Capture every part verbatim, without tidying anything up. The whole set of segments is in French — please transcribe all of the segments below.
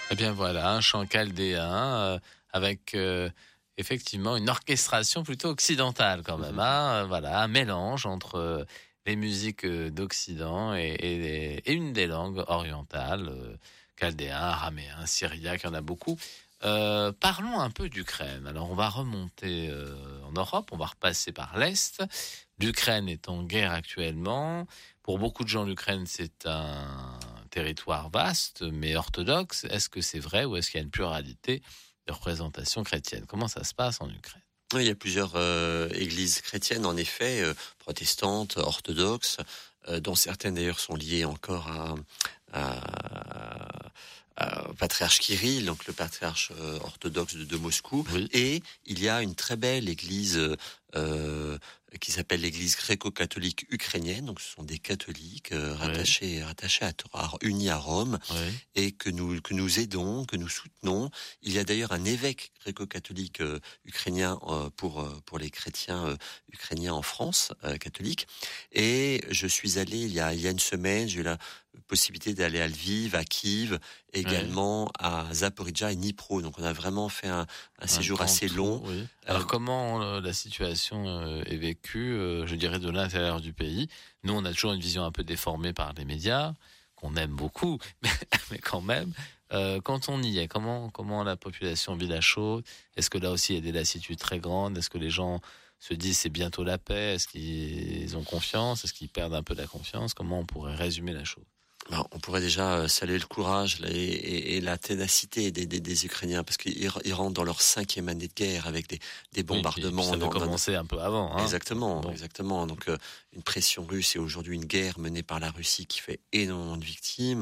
Eh bien voilà, un chant chaldéen euh, avec euh, effectivement une orchestration plutôt occidentale quand même. Mhm. Hein, euh, voilà, un mélange entre euh, les musiques euh, d'Occident et, et, les- et une des langues orientales, euh, chaldéen, araméen, syriaque, il y en a beaucoup. Euh, parlons un peu d'Ukraine. Alors on va remonter euh, en Europe, on va repasser par l'Est. L'Ukraine est en guerre actuellement. Pour beaucoup de gens, l'Ukraine, c'est un territoire vaste, mais orthodoxe. Est-ce que c'est vrai ou est-ce qu'il y a une pluralité de représentation chrétienne? Comment ça se passe en Ukraine? Oui, il y a plusieurs euh, églises chrétiennes, en effet, euh, protestantes, orthodoxes, euh, dont certaines d'ailleurs sont liées encore à, à, à- au patriarche Kirill, donc le patriarche euh, orthodoxe de, de Moscou. Oui. Et il y a une très belle église euh, qui s'appelle l'église gréco-catholique ukrainienne. Donc ce sont des catholiques euh, rattachés, rattachés à, à unis à Rome, Oui. et que nous que nous aidons, que nous soutenons. Il y a d'ailleurs un évêque gréco-catholique euh, ukrainien euh, pour euh, pour les chrétiens euh, ukrainiens en France euh, catholique. Et je suis allé il y a il y a une semaine, j'ai eu la possibilité d'aller à Lviv, à Kiev, également à Zaporizhzhia et Dnipro. Donc on a vraiment fait un, un Un séjour grand assez tour, long. oui. Alors Euh, comment euh, la situation euh, est vécue, euh, je dirais, de l'intérieur du pays? Nous, on a toujours une vision un peu déformée par les médias, qu'on aime beaucoup, mais, mais quand même, euh, quand on y est, comment, comment la population vit la chose? Est-ce que là aussi il y a des lassitudes très grandes? Est-ce que les gens se disent c'est bientôt la paix? Est-ce qu'ils ont confiance? Est-ce qu'ils perdent un peu la confiance? Comment on pourrait résumer la chose? Ben, on pourrait déjà saluer le courage et, et, et la ténacité des, des, des Ukrainiens, parce qu'ils ils rentrent dans leur cinquième année de guerre avec des, des bombardements. Oui, puis ça dans, avait commencé un peu avant. Hein. Exactement, Bon. exactement. Donc euh, une pression russe et aujourd'hui une guerre menée par la Russie qui fait énormément de victimes.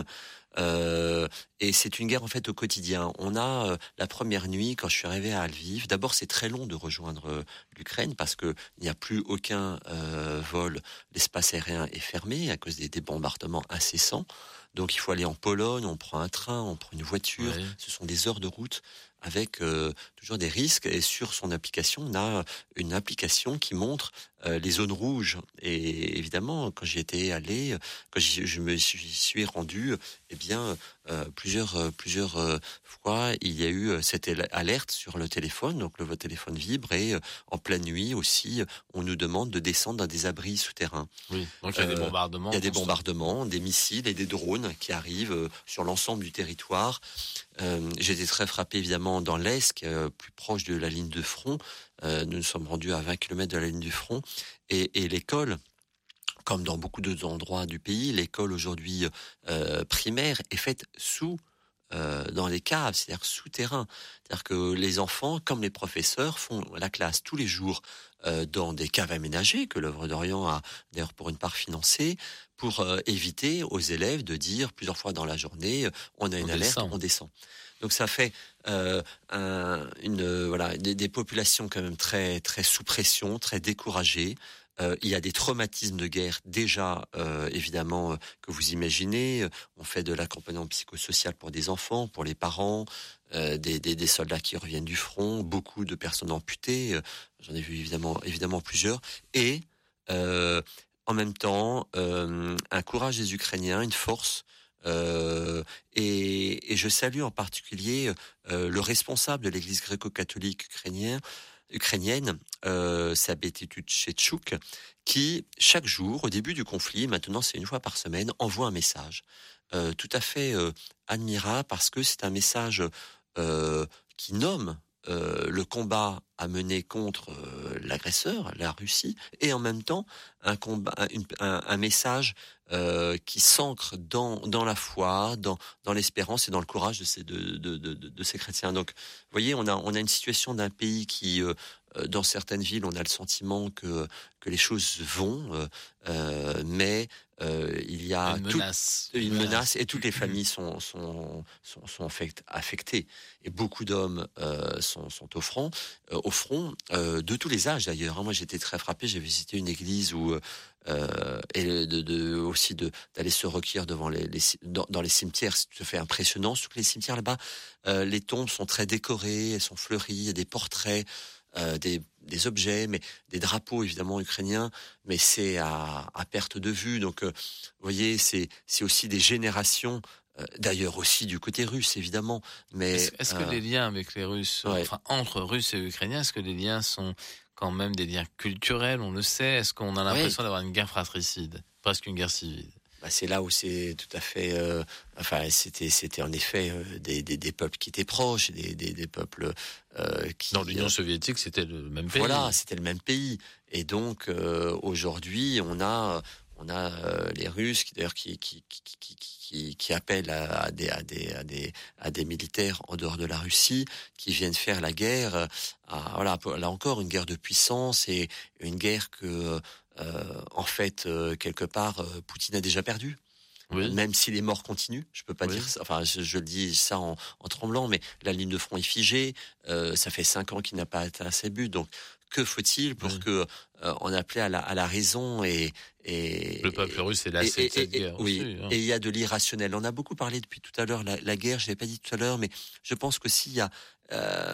Euh, et c'est une guerre en fait au quotidien. On a euh, la première nuit quand je suis arrivé à Lviv. D'abord c'est très long de rejoindre euh, l'Ukraine parce que il n'y a plus aucun euh, vol. L'espace aérien est fermé à cause des, des bombardements incessants. Donc il faut aller en Pologne. On prend un train, on prend une voiture. Oui. Ce sont des heures de route avec euh, toujours des risques. Et sur son application, on a une application qui montre euh, les zones rouges. Et évidemment, quand j'y étais allé, quand j'y- je me suis, suis rendu, eh bien, euh, plusieurs euh, plusieurs euh, fois, il y a eu euh, cette al- alerte sur le téléphone. Donc le votre téléphone vibre et euh, en pleine nuit aussi, on nous demande de descendre dans des abris souterrains. Oui, donc il y a des Euh, bombardements. Il y a des constants. bombardements, des missiles et des drones qui arrivent euh, sur l'ensemble du territoire. Euh, j'ai été très frappé évidemment dans l'Est, qui est euh, plus proche de la ligne de front. Euh, nous nous sommes rendus à vingt kilomètres de la ligne du front. Et, et l'école, comme dans beaucoup d'autres endroits du pays, l'école aujourd'hui euh, primaire est faite sous euh, dans les caves, c'est-à-dire souterrain. C'est-à-dire que les enfants, comme les professeurs, font la classe tous les jours euh, dans des caves aménagées que l'œuvre d'Orient a d'ailleurs pour une part financée, pour euh, éviter aux élèves de dire plusieurs fois dans la journée euh, on a une On alerte, descend. on descend. Donc ça fait euh, un, une euh, voilà des, des populations quand même très très sous pression, très découragées. Euh, il y a des traumatismes de guerre déjà, euh, évidemment, euh, que vous imaginez. On fait de l'accompagnement psychosocial pour des enfants, pour les parents, euh, des, des, des soldats qui reviennent du front, beaucoup de personnes amputées. Euh, J'en ai vu évidemment, évidemment plusieurs. Et euh, en même temps, euh, un courage des Ukrainiens, une force. Euh, et, et je salue en particulier euh, le responsable de l'Église gréco-catholique ukrainienne, ukrainienne, euh, Sabetitut Shechuk, qui chaque jour, au début du conflit, maintenant c'est une fois par semaine, envoie un message euh, tout à fait euh, admirable parce que c'est un message euh, qui nomme euh, le combat à mener contre euh, l'agresseur, la Russie, et en même temps un combat, un, un, un message euh, qui s'ancre dans dans la foi, dans dans l'espérance et dans le courage de ces de de de, de ces chrétiens. Donc, vous voyez, on a on a une situation d'un pays qui euh, dans certaines villes, on a le sentiment que que les choses vont, euh, euh, mais euh, il y a Une tout, menace. une menace et toutes les familles sont sont sont, sont affect, affectées et beaucoup d'hommes euh, sont sont au front, euh, au front euh, de tous les âges d'ailleurs. Hein. Moi, j'étais très frappé. J'ai visité une église où euh, et de, de aussi de d'aller se recueillir devant les, les dans, dans les cimetières. C'est tout à fait impressionnant. Surtout que les cimetières là-bas, euh, les tombes sont très décorées, elles sont fleuries, il y a des portraits. Euh, des, des objets, mais des drapeaux évidemment ukrainiens, mais c'est à, à perte de vue. Donc, euh, vous voyez, c'est, c'est aussi des générations euh, d'ailleurs aussi du côté russe, évidemment. Mais est-ce, est-ce que euh, les liens avec les Russes, ouais. enfin entre Russes et Ukrainiens, est-ce que les liens sont quand même des liens culturels, on le sait? Est-ce qu'on a l'impression ouais. d'avoir une guerre fratricide, presque une guerre civile? Bah, c'est là où c'est tout à fait. Euh, enfin, c'était, c'était en effet euh, des, des, des peuples qui étaient proches, des, des, des peuples euh, qui. Dans l'Union soviétique, c'était le même pays. Voilà, c'était le même pays. Et donc euh, aujourd'hui, on a, on a euh, les Russes qui d'ailleurs qui qui qui qui, qui, qui appellent à, à des à des à des à des militaires en dehors de la Russie qui viennent faire la guerre. À, voilà, là encore une guerre de puissance et une guerre que euh, en fait euh, quelque part euh, Poutine a déjà perdu. Oui. Même si les morts continuent, je peux pas oui. dire ça. Enfin, je, je le dis ça en, en tremblant, mais la ligne de front est figée. Euh, ça fait cinq ans qu'il n'a pas atteint ses buts. Donc, que faut-il pour oui. que euh, on appelait à la, à la raison et, et le peuple russe est lassé de cette guerre oui, aussi. Hein. Et il y a de l'irrationnel. On a beaucoup parlé depuis tout à l'heure la, la guerre. Je l'ai pas dit tout à l'heure, mais je pense qu'aussi il y a euh,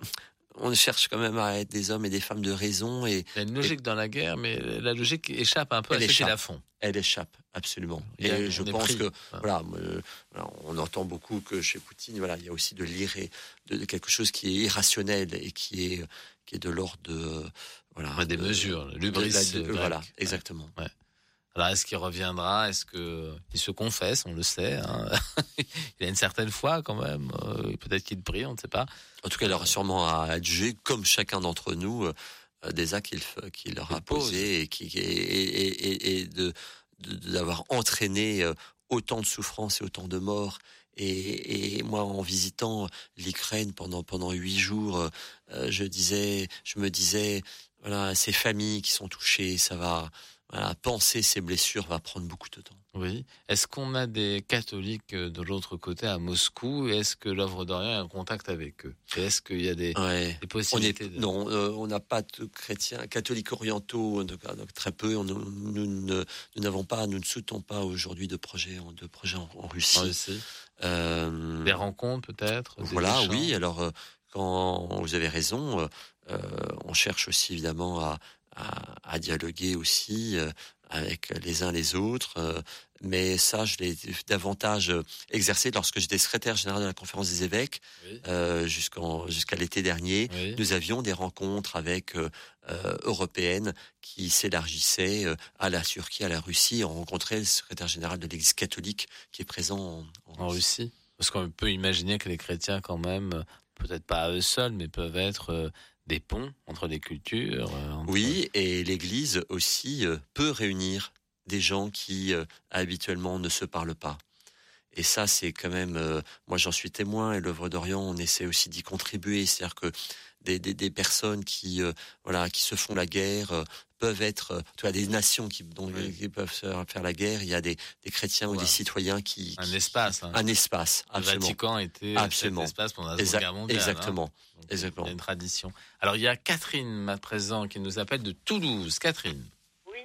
on cherche quand même à être des hommes et des femmes de raison. Et, il y a une logique et, dans la guerre, mais la logique échappe un peu à ceux qui la font. Elle échappe, absolument. Il y a, et je pense pris. que, ah. voilà, euh, on entend beaucoup que chez Poutine, voilà, il y a aussi de l'irré, de, de quelque chose qui est irrationnel et qui est, qui est de l'ordre de, voilà. Ouais, des de, mesures, l'ubris. De, de, voilà, exactement. Ouais. Ouais. Alors, est-ce qu'il reviendra? Est-ce qu'il se confesse? On le sait. Hein. Il a une certaine foi quand même. Euh, peut-être qu'il prie, on ne sait pas. En tout cas, il aura sûrement à adjuger, comme chacun d'entre nous, euh, des actes qu'il, qu'il leur a posés et, qui, et, et, et, et de, de, d'avoir entraîné euh, autant de souffrances et autant de morts. Et, et moi, en visitant l'Ukraine pendant pendant huit jours, euh, je disais, je me disais, voilà, ces familles qui sont touchées, ça va. Voilà, penser ces blessures va prendre beaucoup de temps. Oui. Est-ce qu'on a des catholiques de l'autre côté à Moscou? Et est-ce que l'œuvre d'Orient est en contact avec eux? Et est-ce qu'il y a des, ouais. des possibilités on est, de... Non, euh, on n'a pas de chrétiens, catholiques orientaux, donc, donc très peu. On, nous, nous, ne, nous n'avons pas, nous ne soutenons pas aujourd'hui de projets, de projets en, en Russie. En Russie. Euh, des rencontres peut-être. Voilà, oui. Alors, euh, quand vous avez raison, euh, on cherche aussi évidemment à À, à dialoguer aussi euh, avec les uns les autres. Euh, mais ça, je l'ai davantage exercé lorsque j'étais secrétaire général de la Conférence des évêques, oui. euh, jusqu'en, jusqu'à l'été dernier. Oui. Nous avions des rencontres avec euh, euh, européennes qui s'élargissaient euh, à la Turquie, à la Russie. On rencontrait le secrétaire général de l'Église catholique qui est présent en, en, en Russie. Russie. Parce qu'on peut imaginer que les chrétiens, quand même, peut-être pas à eux seuls, mais peuvent être... Euh, des ponts entre les cultures. Entre... Oui, et l'Église aussi euh, peut réunir des gens qui euh, habituellement ne se parlent pas. Et ça, c'est quand même, euh, moi j'en suis témoin, et l'œuvre d'Orient, on essaie aussi d'y contribuer. C'est-à-dire que des, des, des personnes qui, euh, voilà, qui se font la guerre euh, peuvent être, euh, tu vois, des nations qui, dont, oui. qui peuvent faire la guerre. Il y a des, des chrétiens ouais. ou des citoyens qui, un qui espace, hein. un espace, absolument. Le Vatican était absolument. Cet espace pendant la Seconde Exact, Guerre mondiale. Exactement. Hein. Donc, exactement. Il y a une tradition. Alors il y a Catherine à présent qui nous appelle de Toulouse. Catherine. Oui.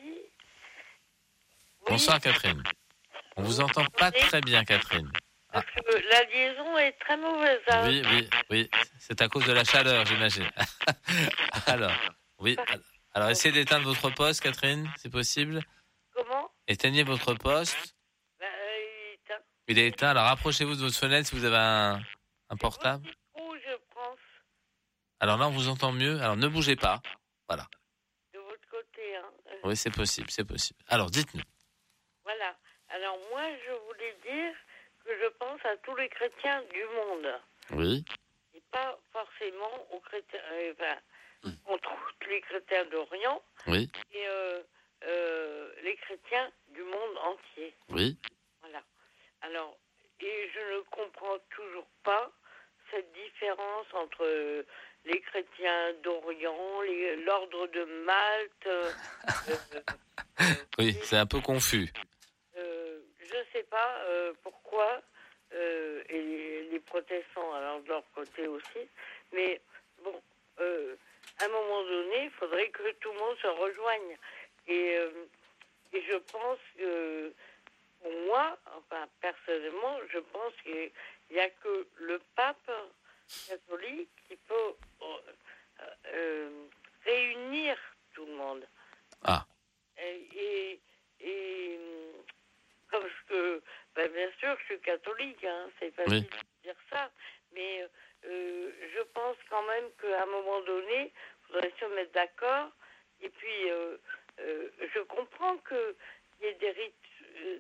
Bonsoir oui. Catherine. On vous entend pas très bien, Catherine. Parce ah. que la liaison est très mauvaise. Hein. Oui, oui, oui. C'est à cause de la chaleur, j'imagine. Alors, oui. Alors, essayez d'éteindre votre poste, Catherine, c'est possible. Comment ? Éteignez votre poste. Ben, euh, il est éteint. Il est éteint. Alors, rapprochez-vous de votre fenêtre si vous avez un, un portable. Où je pense. Alors là, on vous entend mieux. Alors, ne bougez pas. Voilà. De votre côté, hein. Oui, c'est possible, c'est possible. Alors, dites-nous. Voilà. Alors, moi, je voulais dire que je pense à tous les chrétiens du monde. Oui. Et pas forcément aux chrétiens, euh, enfin, mmh. contre tous les chrétiens d'Orient. Oui. Et euh, euh, les chrétiens du monde entier. Oui. Voilà. Alors, et je ne comprends toujours pas cette différence entre euh, les chrétiens d'Orient, les, l'ordre de Malte. Euh, euh, oui, c'est un peu confus. Euh, je ne sais pas euh, pourquoi, euh, et les, les protestants, alors de leur côté aussi, mais bon, euh, à un moment donné, il faudrait que tout le monde se rejoigne. Et, euh, et je pense que, pour moi, enfin personnellement, je pense qu'il n'y a que le pape catholique qui peut euh, euh, réunir tout le monde. Ah. Et, et, et comme ce que ben, bien sûr, je suis catholique, hein, c'est facile Oui. de dire ça, mais euh, je pense quand même qu'à un moment donné, il faudrait se mettre d'accord. Et puis, euh, euh, je comprends qu'il y ait des rites, euh,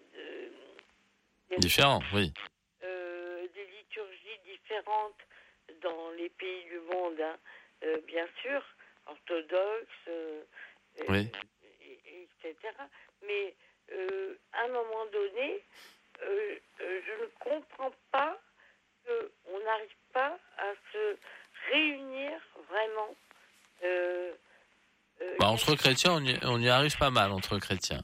des, Différent, oui. euh, des liturgies différentes dans les pays du monde, hein, euh, bien sûr, orthodoxes, euh, Oui. et, et cetera. Mais euh, à un moment donné, euh, euh, je ne comprends pas qu'on n'arrive pas à se réunir vraiment. Euh, euh, Bah, entre chrétiens, on y, on y arrive pas mal, entre chrétiens.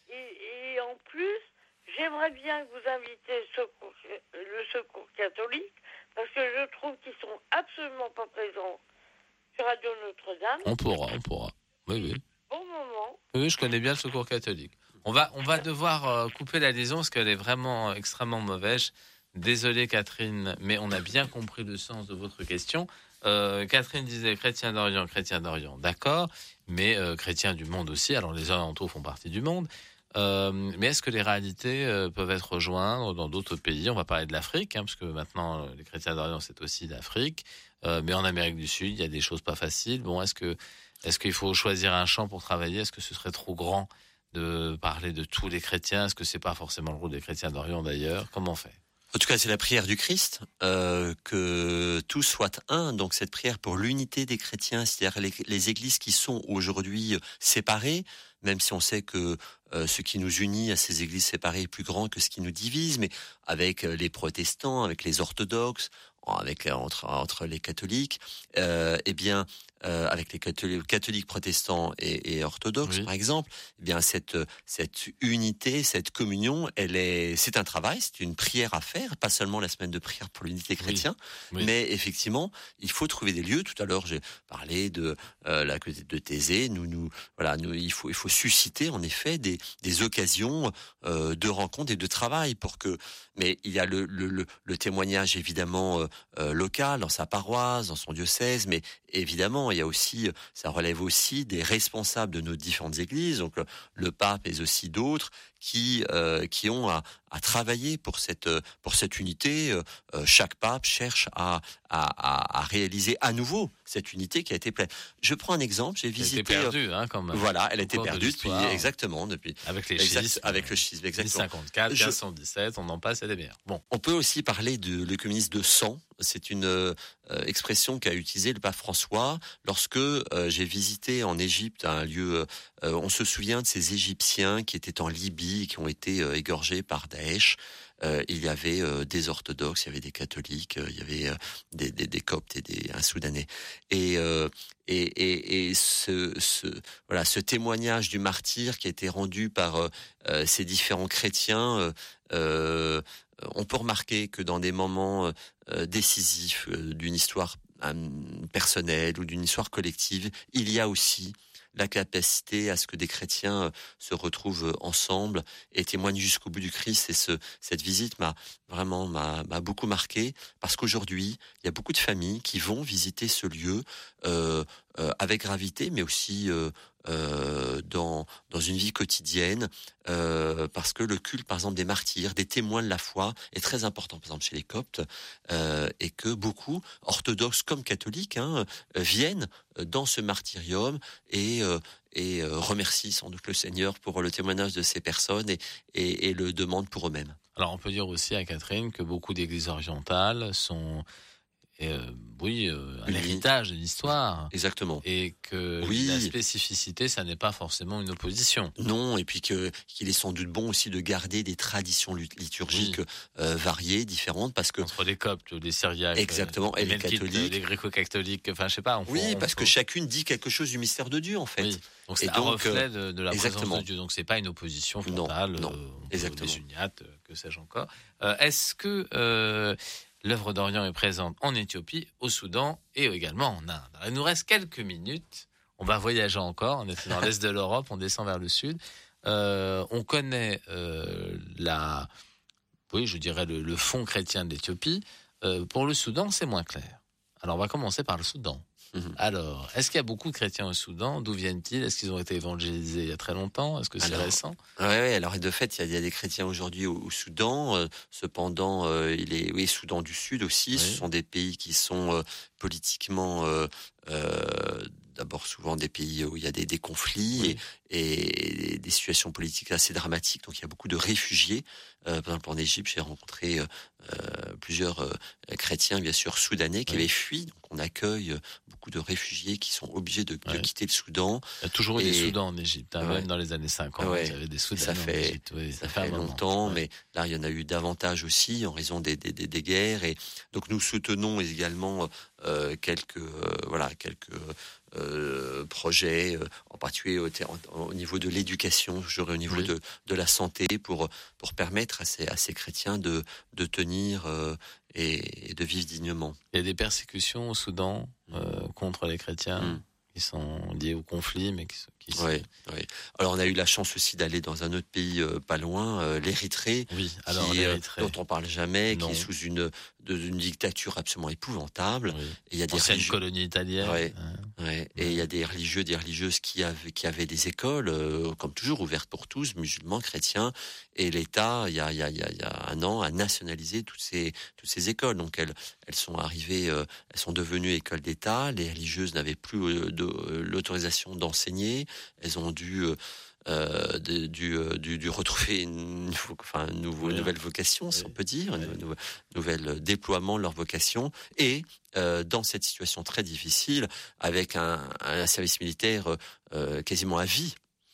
et, et en plus, j'aimerais bien que vous invitiez le secours, le secours catholique, parce que je trouve qu'ils sont absolument pas présents sur Radio Notre-Dame. On pourra, on pourra. Oui, oui. Bon moment. Oui, je connais bien le secours catholique. On va, on va devoir euh, couper la liaison parce qu'elle est vraiment euh, extrêmement mauvaise. Désolé Catherine, mais on a bien compris le sens de votre question. Euh, Catherine disait chrétien d'Orient, chrétien d'Orient, d'accord, mais euh, chrétien du monde aussi. Alors les orientaux font partie du monde. Euh, mais est-ce que les réalités euh, peuvent être rejointes dans d'autres pays ? On va parler de l'Afrique, hein, parce que maintenant euh, les chrétiens d'Orient c'est aussi l'Afrique. Euh, mais en Amérique du Sud, il y a des choses pas faciles. Bon, est-ce que est-ce qu'il faut choisir un champ pour travailler ? Est-ce que ce serait trop grand de parler de tous les chrétiens ? Est-ce que c'est pas forcément le rôle des chrétiens d'Orient d'ailleurs ? Comment on fait ? En tout cas, c'est la prière du Christ, euh, que tous soient un. Donc cette prière pour l'unité des chrétiens, c'est-à-dire les, les églises qui sont aujourd'hui séparées, même si on sait que euh, ce qui nous unit à ces églises séparées est plus grand que ce qui nous divise, mais avec les protestants, avec les orthodoxes, avec entre entre les catholiques, euh, eh bien euh, avec les catholiques, catholiques protestants et, et orthodoxes, oui. Par exemple, eh bien cette cette unité, cette communion, elle est, c'est un travail, c'est une prière à faire, pas seulement la semaine de prière pour l'unité chrétienne, oui. Oui. Mais effectivement, il faut trouver des lieux. Tout à l'heure, j'ai parlé de euh, la de Thésée. Nous, nous, voilà, nous, il faut il faut susciter en effet des des occasions euh, de rencontres et de travail pour que. Mais il y a le le le, le témoignage évidemment euh, euh, local dans sa paroisse, dans son diocèse, mais évidemment il y a aussi, ça relève aussi des responsables de nos différentes églises, donc le, le pape mais aussi d'autres qui euh, qui ont à, à travailler pour cette pour cette unité. Euh, chaque pape cherche à, à à réaliser à nouveau cette unité qui a été pleine. Je prends un exemple, j'ai visité. Elle était perdue, hein, quand même. Voilà, elle était perdue depuis exactement depuis. Avec les exact, schismes. Avec le schisme, exactement. mille cinquante-quatre, mille cinq cent dix-sept, on en passe et des bières. Bon. On peut aussi parler de l'œcuménisme de sang. C'est une euh, expression qu'a utilisée le pape François lorsque euh, j'ai visité en Égypte un lieu. Euh, on se souvient de ces Égyptiens qui étaient en Libye et qui ont été euh, égorgés par Daesh. Euh, il y avait euh, des orthodoxes, il y avait des catholiques, euh, il y avait euh, des, des, des coptes et des un soudanais. Et euh, et et, et ce, ce voilà ce témoignage du martyr qui a été rendu par euh, euh, ces différents chrétiens. Euh, euh, on peut remarquer que dans des moments euh, décisifs euh, d'une histoire euh, personnelle ou d'une histoire collective, il y a aussi la capacité à ce que des chrétiens se retrouvent ensemble et témoignent jusqu'au bout du Christ. Et ce, cette visite m'a vraiment m'a, m'a beaucoup marqué parce qu'aujourd'hui, il y a beaucoup de familles qui vont visiter ce lieu euh, euh, avec gravité, mais aussi euh, euh, dans dans une vie quotidienne, euh, parce que le culte, par exemple, des martyrs, des témoins de la foi, est très important, par exemple chez les Coptes, euh, et que beaucoup, orthodoxes comme catholiques, hein, viennent dans ce martyrium et euh, et euh, remercient sans doute le Seigneur pour le témoignage de ces personnes et, et, et le demandent pour eux-mêmes. Alors on peut dire aussi à Catherine que beaucoup d'églises orientales sont euh, oui, euh, un oui. héritage de l'histoire. Exactement. Et que oui. la spécificité, ça n'est pas forcément une opposition. Non, et puis que qu'il est sans doute bon aussi de garder des traditions liturgiques oui. euh, variées, différentes, parce que entre les Coptes, les Syriaques, exactement, et les, les catholiques, les gréco-catholiques, enfin je sais pas. On oui, faut, parce faut... que chacune dit quelque chose du mystère de Dieu en fait. Oui. Donc c'est et un donc, reflet de, de la exactement. présence de Dieu. Donc c'est pas une opposition frontale. Non, non euh, exactement. Des uniates, que sais-je encore. Euh, est-ce que euh, l'œuvre d'Orient est présente en Éthiopie, au Soudan et également en Inde. Alors, il nous reste quelques minutes. On va voyager encore. On est dans l'est de l'Europe, on descend vers le sud. Euh, on connaît euh, la, oui, je dirais le, le fond chrétien de l'Éthiopie. Euh, pour le Soudan, c'est moins clair. Alors, on va commencer par le Soudan. Mhm. Alors, est-ce qu'il y a beaucoup de chrétiens au Soudan? D'où viennent-ils? Est-ce qu'ils ont été évangélisés il y a très longtemps? Est-ce que c'est Alors, récent? Ouais, ouais, alors de fait, il y a, il y a des chrétiens aujourd'hui au, au Soudan. euh, cependant, euh, il est, oui, Soudan du Sud aussi. Oui. Ce sont des pays qui sont euh, politiquement, euh, euh, d'abord souvent des pays où il y a des, des conflits Oui. et, et des situations politiques assez dramatiques. Donc il y a beaucoup de réfugiés. Euh, par exemple, en Égypte, j'ai rencontré euh, euh, plusieurs euh, chrétiens, bien sûr, soudanais qui Oui. avaient fui. Donc on accueille euh, beaucoup de réfugiés qui sont obligés de, de Ouais. quitter le Soudan. Il y a toujours eu Et- des Soudans en Égypte, hein, Ouais. même dans les années cinquante, Ouais. il y avait des Ça Soudanais en fait- Égypte. Oui, Ça fait un fait moment. longtemps, Ouais. mais là, il y en a eu davantage aussi en raison des, des, des, des guerres. Et donc, nous soutenons également euh, quelques, euh, voilà, quelques euh, projets, euh, en particulier au, ter- au niveau de l'éducation, je dirais au niveau Oui. de, de la santé, pour, pour permettre à ces, à ces chrétiens de, de tenir euh, et, et de vivre dignement. Il y a des persécutions au Soudan euh, contre les chrétiens Mm. qui sont liées au conflit, mais qui, sont- qui sont- Oui, oui. Alors, on a eu la chance aussi d'aller dans un autre pays euh, pas loin, euh, l'Érythrée. Oui, alors qui, euh, l'Érythrée. dont on parle jamais, Non. qui est sous une, de- une dictature absolument épouvantable. Oui. Et il y a des Ancienne religieux, colonie italienne. Ouais. hein. ouais, et il y a des religieux, des religieuses qui avaient, qui avaient des écoles, euh, comme toujours ouvertes pour tous, musulmans, chrétiens. Et l'État, il y a, il y a, il y a, il y a un an, a nationalisé toutes ces, toutes ces écoles. Donc elles, elles sont arrivées, euh, elles sont devenues écoles d'État. Les religieuses n'avaient plus euh, de, euh, l'autorisation d'enseigner. Elles ont dû euh, Euh, de- du, euh, du, du retrouver une, enfin, une nouveau, Oui. nouvelle vocation, si Oui. on peut dire, Oui. un nou- nouvel déploiement de leur vocation. Et euh, dans cette situation très difficile, avec un, un service militaire euh, quasiment à vie,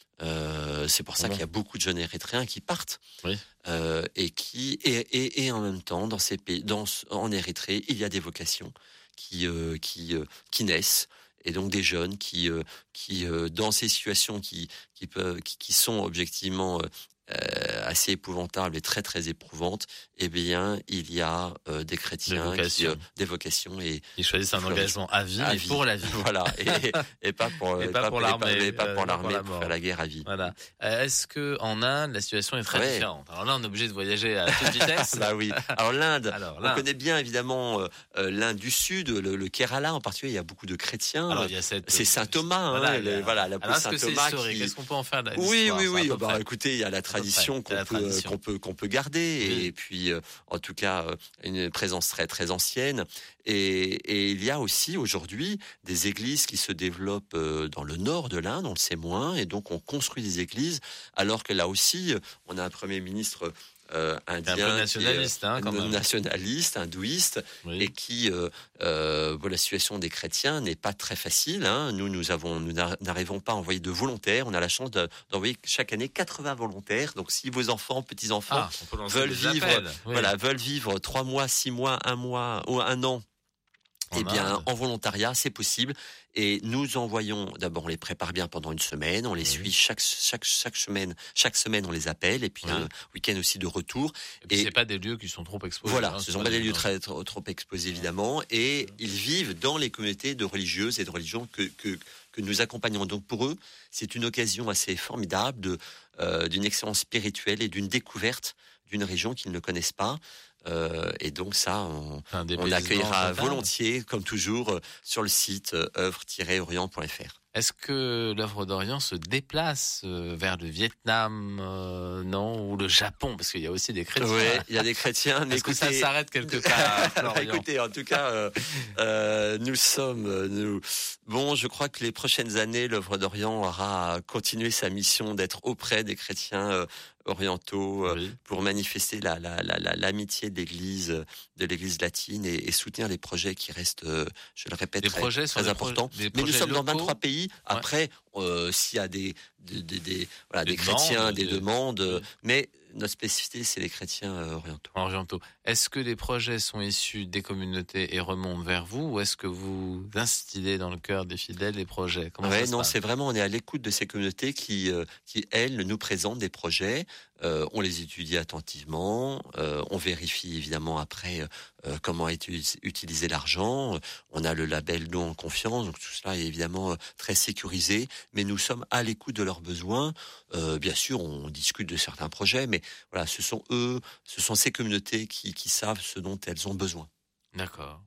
euh, c'est pour ça Bon. qu'il y a beaucoup de jeunes érythréens qui partent. Oui. Euh, et qui et, et, et en même temps, dans ces pays, dans, en Érythrée, il y a des vocations qui, euh, qui, euh, qui naissent. Et donc des jeunes qui, euh, qui euh, dans ces situations qui, qui, peuvent, qui, qui sont objectivement euh, euh, assez épouvantables et très très éprouvantes, eh bien il y a euh, des chrétiens, Des vocations. qui, euh, des vocations et Ils choisissent un Fleuris. engagement à vie, à mais vie. pour la vie. voilà et, et pas pour Et et pas pour l'armée, et pas, euh, pour pas pour l'armée la pour mort. faire la guerre à vie. Voilà. Euh, Est-ce que en Inde, la situation est très Ouais. différente? Alors là, on est obligé de voyager à toute vitesse. Bah oui. Alors l'Inde, Alors, on l'Inde. connaît bien évidemment euh, euh, l'Inde du Sud, le, le Kerala en particulier. Il y a beaucoup de chrétiens. Alors, il y a cette. c'est Saint Thomas, hein, Voilà, le- il y a- voilà, la Alors, est-ce Saint que c'est Thomas historique? qui. Est-ce qu'on peut en faire de Oui, l'histoire, oui, ça, à oui. peu Bah, près écoutez, il y a la tradition près, il y a qu'on la peut, tradition. qu'on peut, qu'on peut garder, Oui. et puis, euh, en tout cas, euh, une présence très, très ancienne. Et, et il y a aussi aujourd'hui des églises qui se développent euh, dans le nord de l'Inde, on le sait moins, et donc on construit des églises, alors que là aussi, on a un premier ministre euh, indien, un peu nationaliste, qui est, hein, quand même. nationaliste, hindouiste, Oui. et qui, euh, euh, bon, la situation des chrétiens n'est pas très facile. Hein. Nous, nous avons, nous n'a- n'arrivons pas à envoyer de volontaires. On a la chance de- d'envoyer chaque année quatre-vingts volontaires. Donc, si vos enfants, petits enfants, Ah, on peut lancer veulent des vivre, appels. Oui. voilà, veulent vivre trois mois, six mois, un mois ou un an. En Eh bien, Inde. en volontariat, c'est possible. Et nous envoyons, d'abord, on les prépare bien pendant une semaine, on les Oui. suit chaque, chaque, chaque semaine, chaque semaine, on les appelle, et puis Oui. un week-end aussi de retour. Et puis, et- c'est pas des lieux qui sont trop exposés. Voilà, hein, ce c'est sont pas pas des lieux lieux- très, trop, trop exposés, évidemment, et ils vivent dans les communautés de religieuses et de religions que, que, que nous accompagnons. Donc, pour eux, c'est une occasion assez formidable de, euh, d'une expérience spirituelle et d'une découverte d'une région qu'ils ne connaissent pas. Euh, et donc ça, on, Enfin, des on paysans accueillera total. volontiers, comme toujours, euh, sur le site euh, œuvre tiret orient point f r. Est-ce que l'œuvre d'Orient se déplace euh, vers le Vietnam, euh, non, ou le Japon, parce qu'il y a aussi des chrétiens. Oui, il y a des chrétiens. mais Est-ce que ça écoutez- s'arrête quelque part à Lorient? Écoutez, en tout cas, euh, euh, nous sommes, euh, nous, bon, je crois que les prochaines années, l'œuvre d'Orient aura continué sa mission d'être auprès des chrétiens euh, orientaux euh, Oui. pour manifester la, la, la, la- l'amitié de l'Église, euh, de l'Église latine et, et soutenir les projets qui restent, euh, je le répète, Les très, projets sont très des importants. projets- des Mais nous projets sommes dans locaux. vingt-trois pays. Après, euh, s'il y a des, des, des, des- voilà, Des des chrétiens, demandes, des des- demandes, euh, oui. mais notre spécificité, c'est les chrétiens euh, orientaux. Orientaux. Est-ce que les projets sont issus des communautés et remontent vers vous, ou est-ce que vous instillez dans le cœur des fidèles les projets? Comment Ouais, ça se non, passe? c'est vraiment, on est à l'écoute de ces communautés qui, euh, qui elles, nous présentent des projets. Euh, on les étudie attentivement. Euh, on vérifie évidemment après euh, comment est utilisé, utilisé l'argent. On a le label don en confiance, donc tout cela est évidemment euh, très sécurisé. Mais nous sommes à l'écoute de leurs besoins. Euh, bien sûr, on discute de certains projets, mais voilà, ce sont eux, ce sont ces communautés qui, qui savent ce dont elles ont besoin. D'accord.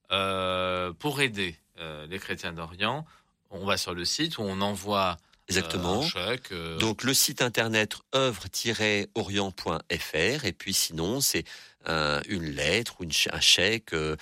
Euh, pour aider euh, les chrétiens d'Orient, on va sur le site où on envoie Exactement. Euh, un chèque, euh... Donc le site internet œuvre tiret orient point f r et puis sinon c'est euh, une lettre ou une ch- un chèque euh,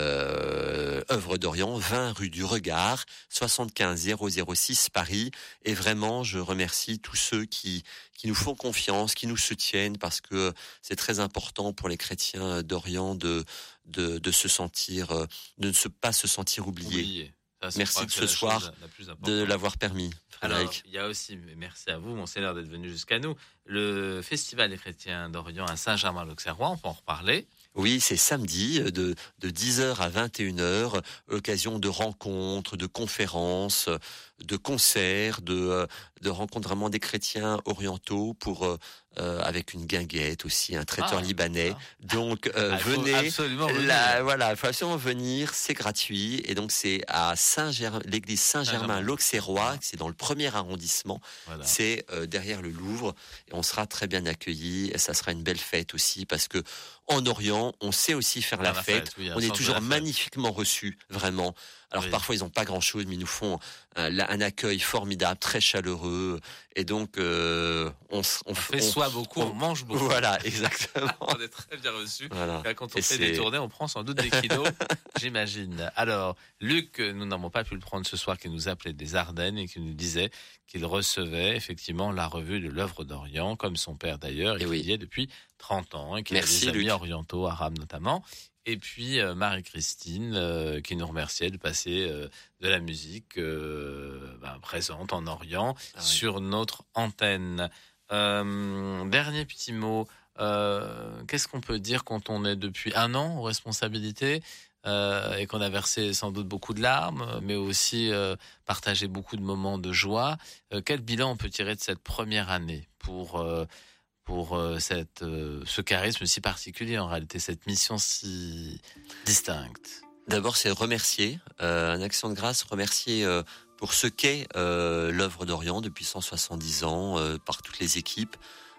euh, œuvre d'Orient, vingt rue du Regard, soixante-quinze zéro zéro six Paris. Et vraiment je remercie tous ceux qui qui nous font confiance, qui nous soutiennent, parce que c'est très important pour les chrétiens d'Orient de de, de se sentir, de ne se, pas se sentir oubliés. Oublié. Ça, merci de ce soir de l'avoir permis. Alors, il y a aussi, merci à vous, Monseigneur, d'être venu jusqu'à nous, le Festival des chrétiens d'Orient à Saint-Germain-l'Auxerrois, on peut en reparler. Oui, c'est samedi de, de dix heures à vingt et une heures, occasion de rencontres, de conférences, de concerts, de, de rencontres vraiment des chrétiens orientaux pour... Euh, avec une guinguette aussi, un traiteur ah, libanais. Ah. Donc euh, ah, venez, absolument la, voilà, il faut absolument venir, c'est gratuit. Et donc c'est à Saint-Germain, l'église Saint-Germain-l'Auxerrois, c'est dans le premier arrondissement, voilà. C'est euh, derrière le Louvre. Et on sera très bien accueillis. Et ça sera une belle fête aussi, parce que en Orient, on sait aussi faire la, la fête. fête oui, on est toujours magnifiquement reçus, vraiment. Alors oui. Parfois ils n'ont pas grand-chose, mais ils nous font un, un accueil formidable, très chaleureux, et donc euh, on, on, on fait on, soit beaucoup, on, on mange beaucoup. Voilà, exactement. On est très bien reçus. Voilà. Quand on et fait c'est... des tournées, on prend sans doute des kilos, j'imagine. Alors Luc, nous n'avons pas pu le prendre ce soir, qui nous appelait des Ardennes et qui nous disait qu'il recevait effectivement la revue de l'œuvre d'Orient, comme son père d'ailleurs, et, et oui. Qui y est depuis trente ans, et qui a des amis orientaux, arabes notamment. Et puis euh, Marie-Christine euh, qui nous remerciait de passer euh, de la musique euh, ben, présente en Orient ah, oui. sur notre antenne. Euh, dernier petit mot, euh, qu'est-ce qu'on peut dire quand on est depuis un an aux responsabilités euh, et qu'on a versé sans doute beaucoup de larmes, mais aussi euh, partagé beaucoup de moments de joie. Euh, quel bilan on peut tirer de cette première année pour... Euh, pour euh, cette, euh, ce charisme si particulier, en réalité, cette mission si distincte? D'abord, c'est remercier, euh, un action de grâce, remercier euh, pour ce qu'est euh, l'œuvre d'Orient depuis cent soixante-dix ans, euh, par toutes les équipes.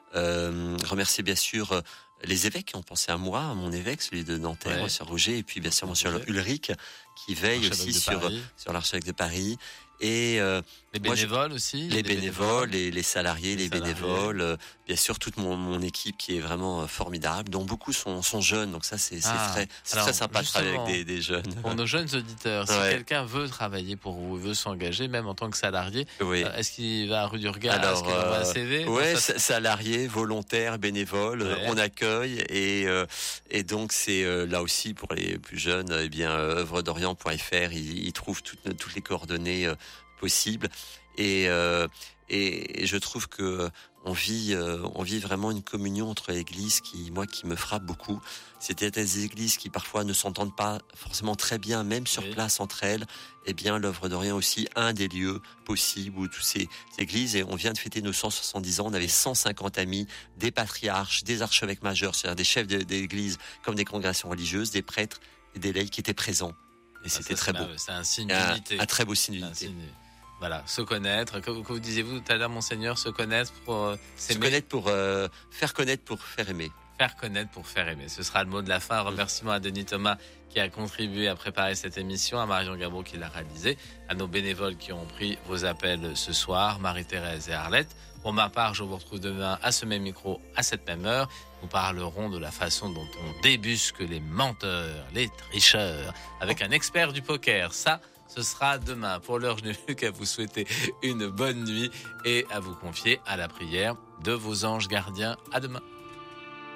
Euh, remercier bien sûr euh, les évêques qui ont pensé à moi, à mon évêque, celui de Nanterre, ouais. Monsieur Roger, et puis bien sûr Monsieur Roger. Ulrich, qui veille aussi sur, sur l'archevêque de Paris. Et euh, les bénévoles moi, aussi, les, les bénévoles, les, les salariés, les, les salariés. bénévoles, euh, bien sûr toute mon, mon équipe qui est vraiment formidable, dont beaucoup sont, sont jeunes, donc ça c'est, c'est ah, très, c'est très sympa de travailler avec des, des jeunes. Pour nos jeunes auditeurs, si ouais. quelqu'un veut travailler pour vous, veut s'engager, même en tant que salarié, oui. euh, est-ce qu'il va à rue du Regard? Alors, est-ce qu'il envoie un C V? Ouais, ça... salarié, volontaire, bénévole, ouais. on accueille et euh, et donc c'est euh, là aussi pour les plus jeunes, eh bien euh, œuvre d'orient point f r, ils, ils trouvent toutes toutes les coordonnées euh, possible et, euh, et et je trouve que on vit euh, on vit vraiment une communion entre églises qui moi qui me frappe beaucoup. C'était des églises qui parfois ne s'entendent pas forcément très bien, même sur oui. place entre elles. Eh bien l'œuvre d'Orient aussi un des lieux possibles où toutes ces églises, et on vient de fêter nos cent soixante-dix ans, on avait cent cinquante amis, des patriarches, des archevêques majeurs, c'est-à-dire des chefs d'église comme des congrégations religieuses, des prêtres et des laïcs qui étaient présents. Et ça, c'était très beau. C'est un signe d'unité. Un, un très beau signe d'unité. Voilà, se connaître. Que, que vous disiez-vous tout à l'heure, Monseigneur, se connaître pour euh, s'aimer. Se connaître pour euh, faire connaître pour faire aimer. Faire connaître pour faire aimer. Ce sera le mot de la fin. Un remerciement à Denis Thomas qui a contribué à préparer cette émission, à Marion Gabraud qui l'a réalisée, à nos bénévoles qui ont pris vos appels ce soir, Marie-Thérèse et Arlette. Pour ma part, je vous retrouve demain à ce même micro, à cette même heure. Nous parlerons de la façon dont on débusque les menteurs, les tricheurs, avec un expert du poker. Ça, ce sera demain. Pour l'heure, je n'ai plus qu'à vous souhaiter une bonne nuit et à vous confier à la prière de vos anges gardiens. À demain.